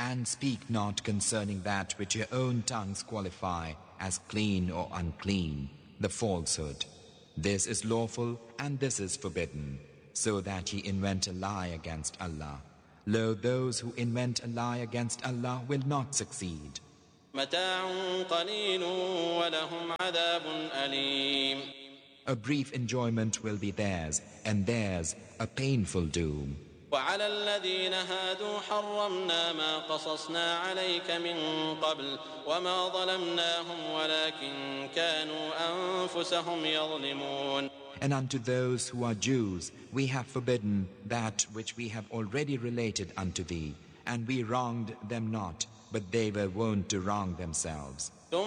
And speak not concerning that which your own tongues qualify as clean or unclean, the falsehood. This is lawful and this is forbidden, so that ye invent a lie against Allah. Lo, those who invent a lie against Allah will not succeed. متاع قليل ولهم عذاب أليم. A brief enjoyment will be theirs, and theirs a painful doom. وعلى الذين هادوا حرمنا ما قصصنا عليك من قبل وما ظلمناهم ولكن كانوا أنفسهم يظلمون. And unto those who are Jews we have forbidden that which we have already related unto thee, and we wronged them not, but they were wont to wrong themselves.